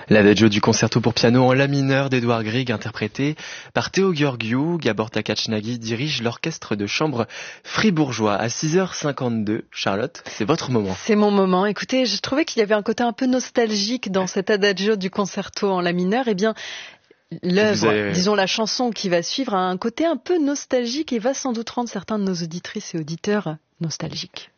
L'adagio du concerto pour piano en la mineur d'Edouard Grieg, interprété par Théo Gheorghiu. Gabor Takachnagi dirige l'orchestre de chambre fribourgeois à 6h52. Charlotte, c'est votre moment. C'est mon moment. Écoutez, je trouvais qu'il y avait un côté un peu nostalgique dans cet adagio du concerto en la mineur. Eh bien, l'œuvre, disons la chanson qui va suivre, a un côté un peu nostalgique et va sans doute rendre certains de nos auditrices et auditeurs nostalgiques.